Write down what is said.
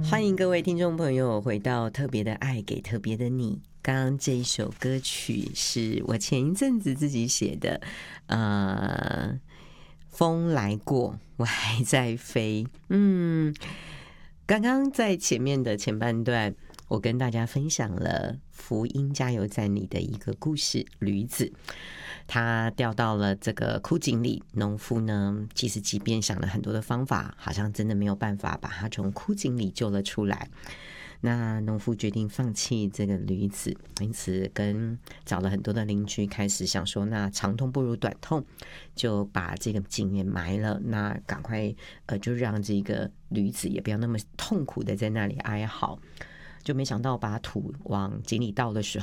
欢迎各位听众朋友回到特别的爱给特别的你。刚刚这一首歌曲是我前一阵子自己写的，风来过，我还在飞。刚刚在前面的前半段，我跟大家分享了福音加油站里的一个故事，驴子。他掉到了这个枯井里，农夫呢，其实即便想了很多的方法，好像真的没有办法把他从枯井里救了出来。那农夫决定放弃这个驴子，因此找了很多的邻居，开始想说，那长痛不如短痛，就把这个井也埋了。那赶快就让这个驴子也不要那么痛苦的在那里哀嚎。就没想到把土往井里倒的时